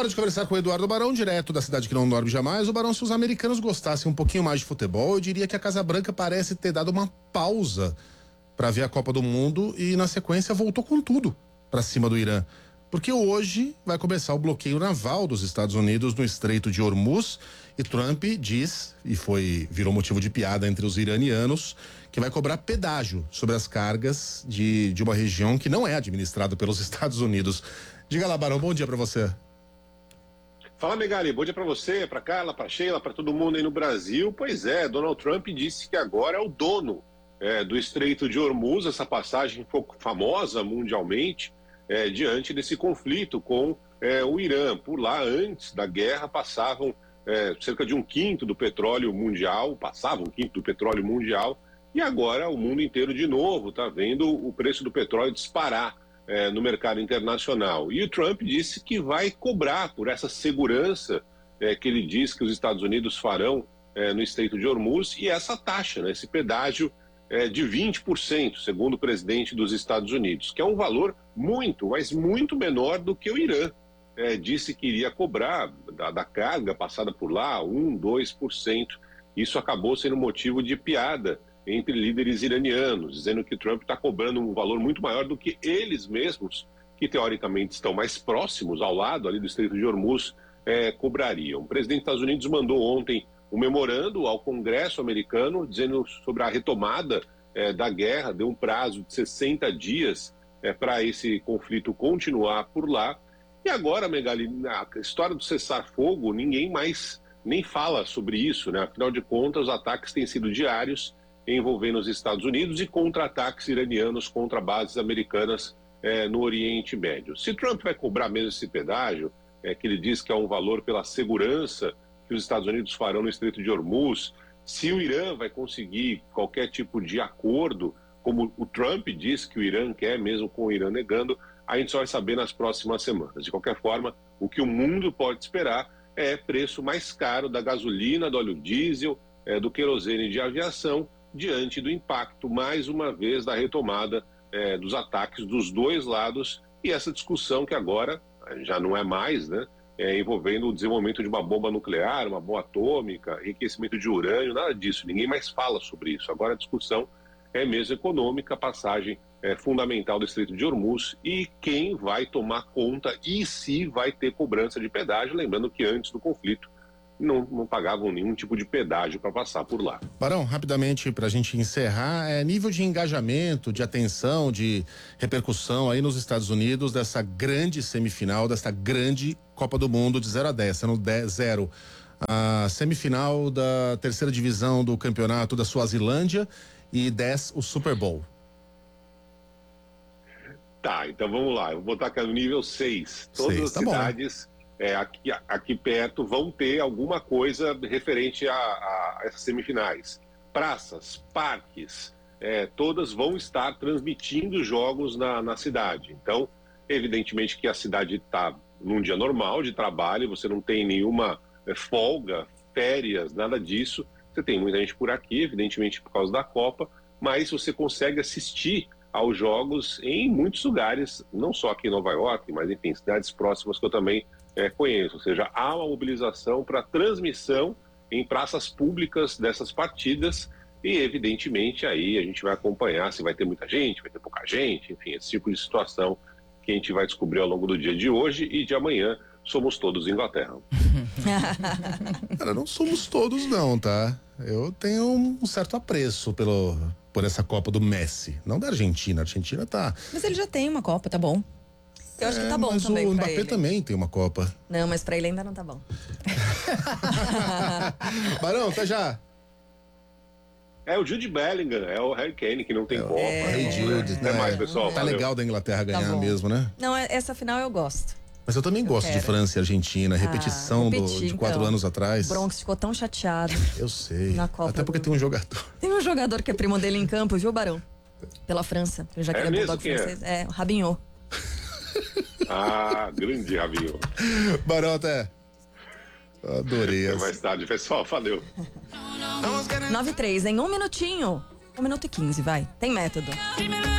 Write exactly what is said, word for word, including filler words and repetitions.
Hora de conversar com o Eduardo Barão, direto da cidade que não dorme jamais. O Barão, se os americanos gostassem um pouquinho mais de futebol, eu diria que a Casa Branca parece ter dado uma pausa para ver a Copa do Mundo e, na sequência, voltou com tudo para cima do Irã. Porque hoje vai começar o bloqueio naval dos Estados Unidos no Estreito de Hormuz e Trump diz, e foi virou motivo de piada entre os iranianos, que vai cobrar pedágio sobre as cargas de, de uma região que não é administrada pelos Estados Unidos. Diga lá, Barão, bom dia para você. Fala, Megali, bom dia para você, para Carla, para Sheila, para todo mundo aí no Brasil. Pois é, Donald Trump disse que agora é o dono é, do Estreito de Hormuz, essa passagem pouco famosa mundialmente, é, diante desse conflito com é, o Irã. Por lá, antes da guerra, passavam é, cerca de um quinto do petróleo mundial, passava um quinto do petróleo mundial, e agora o mundo inteiro de novo está vendo o preço do petróleo disparar É, no mercado internacional. E o Trump disse que vai cobrar por essa segurança é, que ele diz que os Estados Unidos farão é, no Estreito de Hormuz, e essa taxa, né, esse pedágio é, de vinte por cento, segundo o presidente dos Estados Unidos, que é um valor muito, mas muito menor do que o Irã é, disse que iria cobrar da, da carga passada por lá, um, dois por cento. Isso acabou sendo motivo de piada entre líderes iranianos, dizendo que Trump está cobrando um valor muito maior do que eles mesmos, que teoricamente estão mais próximos, ao lado ali do Estreito de Hormuz, é, cobrariam. O presidente dos Estados Unidos mandou ontem um memorando ao Congresso americano, dizendo sobre a retomada é, da guerra, deu um prazo de sessenta dias é, para esse conflito continuar por lá. E agora, Megali, a história do cessar-fogo, ninguém mais nem fala sobre isso, né? Afinal de contas, os ataques têm sido diários, envolvendo os Estados Unidos e contra-ataques iranianos contra bases americanas é, no Oriente Médio. Se Trump vai cobrar mesmo esse pedágio, é, que ele diz que é um valor pela segurança que os Estados Unidos farão no Estreito de Hormuz, se o Irã vai conseguir qualquer tipo de acordo, como o Trump diz que o Irã quer, mesmo com o Irã negando, a gente só vai saber nas próximas semanas. De qualquer forma, o que o mundo pode esperar é preço mais caro da gasolina, do óleo diesel, é, do querosene de aviação, diante do impacto, mais uma vez, da retomada eh, dos ataques dos dois lados, e essa discussão que agora já não é mais, né, é, envolvendo o desenvolvimento de uma bomba nuclear, uma bomba atômica, enriquecimento de urânio, nada disso, ninguém mais fala sobre isso. Agora a discussão é mesmo econômica, a passagem é, fundamental do Estreito de Hormuz e quem vai tomar conta e se vai ter cobrança de pedágio, lembrando que antes do conflito Não, não pagavam nenhum tipo de pedágio para passar por lá. Barão, rapidamente para a gente encerrar, é nível de engajamento, de atenção, de repercussão aí nos Estados Unidos dessa grande semifinal, dessa grande Copa do Mundo de zero a dez, sendo zero a semifinal da terceira divisão do campeonato da Suazilândia e dez o Super Bowl. Tá, então vamos lá, eu vou botar aqui no nível seis. Todas seis, as tá cidades... Bom, né? É, aqui, aqui perto vão ter alguma coisa referente a, a essas semifinais. Praças, parques, é, todas vão estar transmitindo jogos na, na cidade. Então, evidentemente que a cidade está num dia normal de trabalho, você não tem nenhuma é, folga, férias, nada disso. Você tem muita gente por aqui, evidentemente por causa da Copa, mas você consegue assistir aos jogos em muitos lugares, não só aqui em Nova York, mas enfim, cidades próximas que eu também É, conheço, ou seja, há uma mobilização para transmissão em praças públicas dessas partidas e, evidentemente, aí a gente vai acompanhar se vai ter muita gente, vai ter pouca gente, enfim, esse tipo de situação que a gente vai descobrir ao longo do dia de hoje e de amanhã. Somos todos Inglaterra. Cara, não somos todos não, tá? Eu tenho um certo apreço pelo, por essa Copa do Messi, não da Argentina. A Argentina tá... Mas ele já tem uma Copa, tá bom. Eu acho é, que tá bom mas também o pra Mbappé ele. também tem uma Copa. Não, mas pra ele ainda não tá bom. Barão, até já. É o Jude Bellingham, é o Harry Kane que não tem é, Copa. É, é, Jude, Até né? mais, pessoal. Tá Valeu. legal da Inglaterra ganhar tá mesmo, né? Não, essa final eu gosto. Mas eu também eu gosto quero. de França e Argentina, repetição ah, do, repetir, de quatro então. anos atrás. O Bronx ficou tão chateado. Eu sei. Na Copa Até porque do... tem um jogador. Tem um jogador que é primo dele em campo, viu, Barão? Pela França. Já que É ele é mesmo? bulldog Quem é? francês. É, o Rabinho. Ah, grande Rabinho. Barão, até. Adorei. Até essa. mais tarde, pessoal. Valeu. nove e três, em um minutinho. Um minuto e quinze, vai. Tem método.